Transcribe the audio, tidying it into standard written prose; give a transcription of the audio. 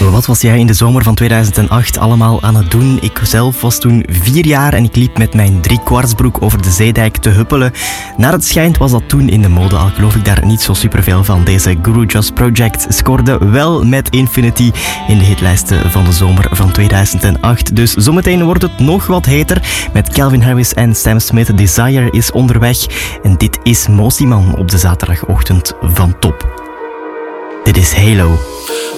Wat was jij in de zomer van 2008 allemaal aan het doen? Ik zelf was toen 4 jaar en ik liep met mijn 3-kwartsbroek over de zeedijk te huppelen. Naar het schijnt was dat toen in de mode, al geloof ik daar niet zo superveel van. Deze Guru Joss Project scoorde wel met Infinity in de hitlijsten van de zomer van 2008. Dus zometeen wordt het nog wat heter met Calvin Harris en Sam Smith. Desire is onderweg en dit is Mosiman op de zaterdagochtend van Top. Dit is Halo.